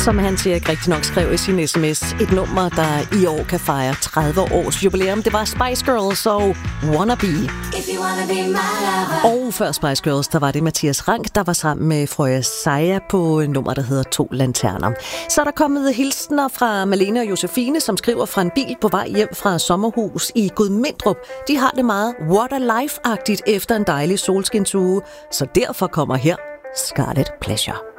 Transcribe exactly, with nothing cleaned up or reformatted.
som han siger ikke rigtig nok skrev i sin sms. Et nummer, der i år kan fejre tredive års jubilæum. Det var Spice Girls og Wannabe. Wanna og før Spice Girls, der var det Mathias Rank, der var sammen med Frøja Seja på et nummer, der hedder To Lanterner. Så er der kommet hilsner fra Malene og Josefine, som skriver fra en bil på vej hjem fra sommerhus i Gudmindrup. De har det meget What a Life-agtigt efter en dejlig solskinsuge, så derfor kommer her Scarlet Pleasure.